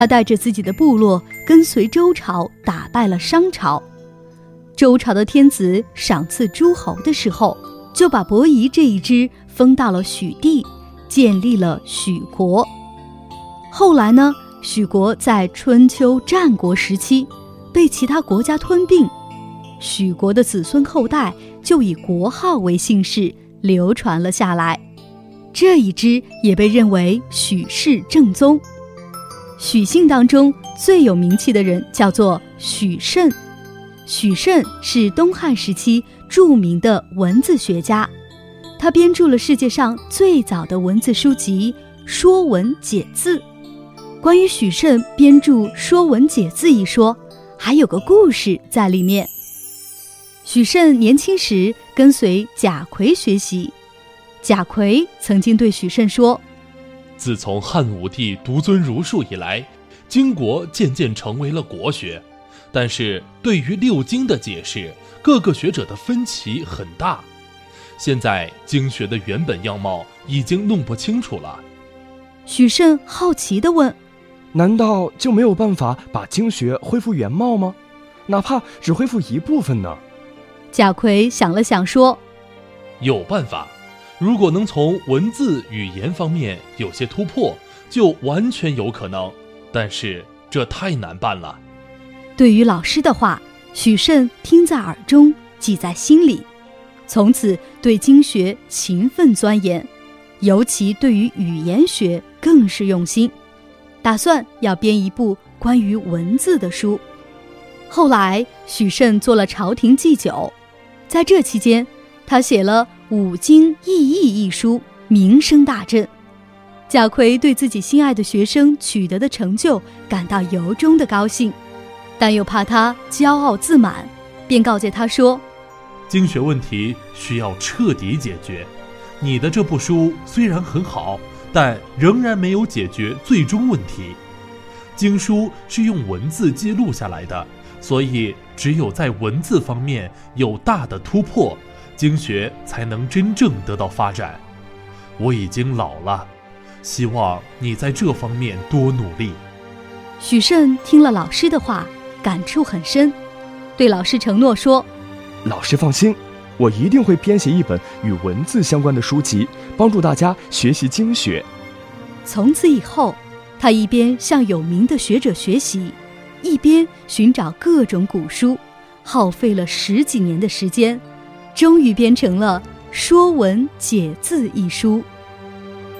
他带着自己的部落跟随周朝打败了商朝。周朝的天子赏赐诸侯的时候，就把伯夷这一支封到了许地，建立了许国。后来呢，许国在春秋战国时期被其他国家吞并，许国的子孙后代就以国号为姓氏流传了下来，这一支也被认为许氏正宗。许姓当中最有名气的人叫做许慎，许慎是东汉时期著名的文字学家，他编著了世界上最早的文字书籍《说文解字》。关于许慎编著《说文解字》一说，还有个故事在里面。许慎年轻时跟随贾逵学习，贾逵曾经对许慎说， 自从汉武帝独尊儒术以来，经国渐渐成为了国学，但是对于六经的解释，各个学者的分歧很大。现在经学的原本样貌已经弄不清楚了。 许慎好奇地问， 难道就没有办法把经学恢复原貌吗？哪怕只恢复一部分呢？ 贾逵想了想说， 有办法，如果能从文字语言方面有些突破，就完全有可能，但是这太难办了。 对于老师的话，许慎听在耳中，记在心里，从此对经学勤奋钻研，尤其对于语言学更是用心，打算要编一部关于文字的书。后来许慎做了朝廷祭酒，在这期间他写了《五经异义》一书，名声大振。贾逵对自己心爱的学生取得的成就感到由衷的高兴，但又怕他骄傲自满，便告诫他说， 经学问题需要彻底解决，你的这部书虽然很好，但仍然没有解决最终问题。经书是用文字记录下来的，所以只有在文字方面有大的突破，经学才能真正得到发展。我已经老了，希望你在这方面多努力。 许慎听了老师的话，感触很深，对老师承诺说， 老师放心，我一定会编写一本与文字相关的书籍，帮助大家学习经学。 从此以后，他一边向有名的学者学习，一边寻找各种古书，耗费了10几年的时间，终于编成了《说文解字》一书。